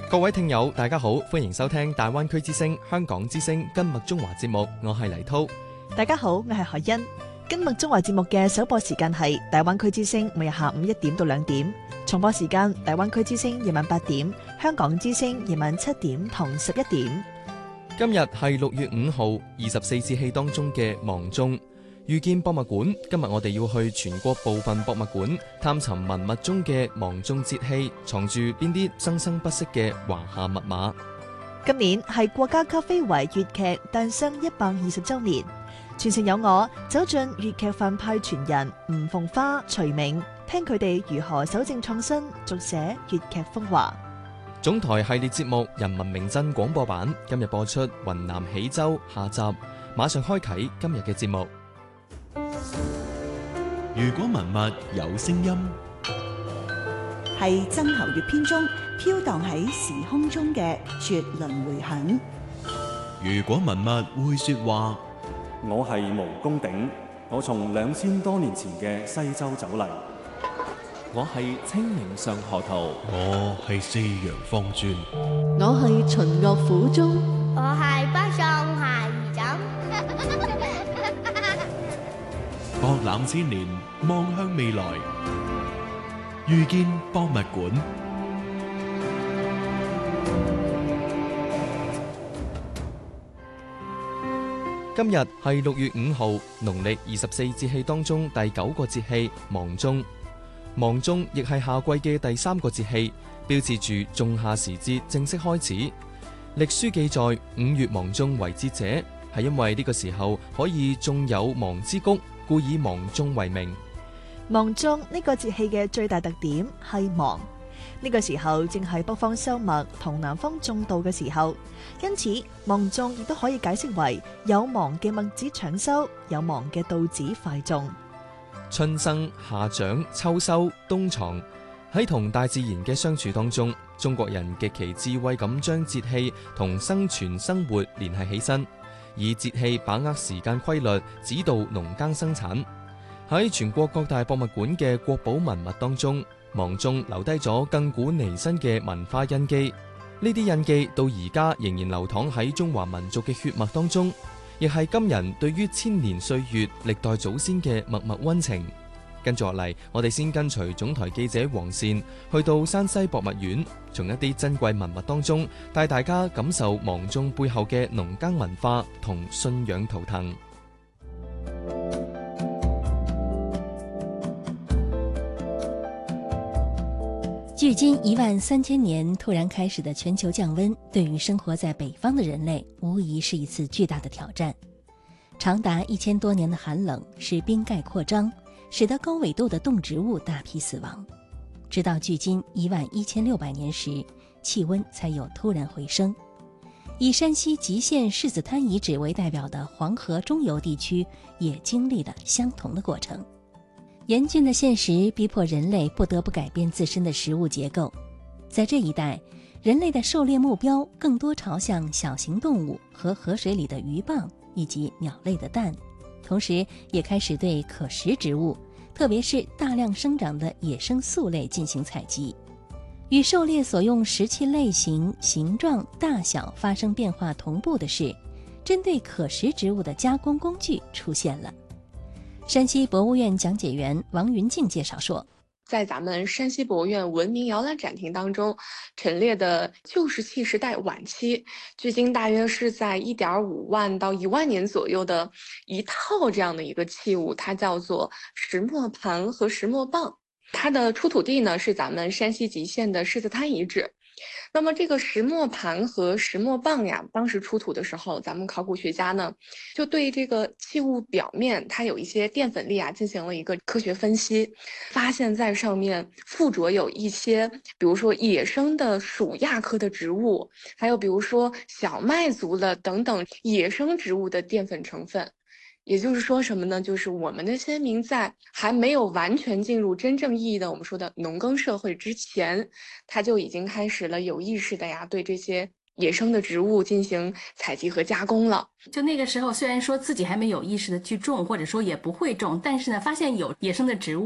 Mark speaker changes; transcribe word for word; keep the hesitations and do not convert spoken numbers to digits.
Speaker 1: 各位聽友大家好，歡迎收聽大灣區之聲香港之聲今麥中華節目，我係黎濤。
Speaker 2: 大家好，我係海欣。今麥中華節目嘅首播時間係大灣區之聲每日下午一點到兩點，重播時間大灣區之聲夜晚八點，香港之聲夜晚七點同十一點。
Speaker 1: 今日係六月五號，二十四節氣當中嘅芒種。遇見博物館，今日我哋要去全國部分博物館探尋文物中嘅芒種節氣藏住邊啲生生不息嘅華夏密碼。
Speaker 2: 今年係國家級非遺粵劇誕生一百二十周年，全程有我走進粵劇範派傳人吳鳳花、徐明，聽佢哋如何守正創新，續寫粵劇風華。
Speaker 1: 總台系列節目《人民名鎮》廣播版今日播出雲南喜洲下集，馬上開啟今日嘅節目。
Speaker 3: 如果文物有聲音，
Speaker 4: 係曾侯乙編中飄蕩喺時空中嘅絕倫迴響。
Speaker 3: 如果文物會說話，
Speaker 5: 我係毛公鼎，我從兩千多年前嘅西周走嚟。
Speaker 6: 我係清明上河圖，
Speaker 3: 我係四陽方尊，
Speaker 7: 我係秦樂府中，
Speaker 8: 我係北上下二枕。
Speaker 3: 博覽千年，望向未來，遇見博物館。
Speaker 1: 今日係六月五號，農曆二十四節氣當中第九個節氣芒種。芒種亦係夏季嘅第三個節氣，標誌住仲夏時節正式開始。歷書記載，五月芒種為節者，係因為呢個時候可以種有芒之谷，故以芒種為名。
Speaker 2: 芒種呢個節氣嘅最大特點係芒，呢個時候正係北方收麥同南方種稻嘅時候，因此芒種亦都可以解釋為有芒嘅麥子搶收，有芒嘅稻子快種。
Speaker 1: 春生、夏長、秋收、冬藏，喺同大自然嘅相處當中，中國人極其智慧咁將節氣同生存生活聯繫起身，以節氣把握時間規律，指導農耕生產。喺全國各大博物館嘅國寶文物當中，芒種留低咗亘古彌新嘅文化印記。呢啲印記到而家仍然流淌喺中華民族嘅血脈當中，亦係今人對於千年歲月歷代祖先嘅默默溫情。跟住落嚟，我哋先跟隨總台記者黃善去到山西博物院，從一啲珍貴文物當中帶大家感受芒種背後嘅農耕文化同信仰圖騰。
Speaker 9: 距今一萬三千年突然開始的全球降溫，對於生活在北方的人類無疑是一次巨大的挑戰。長達一千多年的寒冷使冰蓋擴張，使得高緯度的動植物大批死亡。直到距今一萬一千六百年時，氣溫才有突然回升。以山西吉縣柿子灘遺址為代表的黃河中游地區也經歷了相同的過程。嚴峻的現實逼迫人類不得不改變自身的食物結構。在這一帶，人類的狩獵目標更多朝向小型動物和河水裡的魚蚌以及鳥類的蛋，同時也開始對可食植物，特別是大量生長的野生素類進行採集。與狩獵所用食器類型、形狀、大小發生變化同步的是，針對可食植物的加工工具出現了。山西博物院講解員王雲靜介紹說，
Speaker 10: 在咱們山西博物院文明搖籃展廳當中陳列的舊石器時代晚期，距今大約是在一點五萬到一萬年左右的一套這樣的一個器物，它叫做石磨盤和石磨棒。它的出土地呢是咱們山西吉縣的柿子灘遺址。那麼這個石磨盤和石磨棒呀，當時出土的時候，咱們考古學家呢就對這個器物表面它有一些澱粉粒啊進行了一個科學分析，發現在上面附着有一些，比如說野生的鼠亞科的植物，還有比如說小麥族的等等野生植物的澱粉成分。也就是說什麼呢？就是我們的先民在還沒有完全進入真正意義的我們說的農耕社會之前，他就已經開始了有意識的呀，對這些野生的植物進行採集和加工了。
Speaker 11: 就那個時候，雖然說自己還沒有意識的去種，或者說也不會種，但是呢，發現有野生的植物。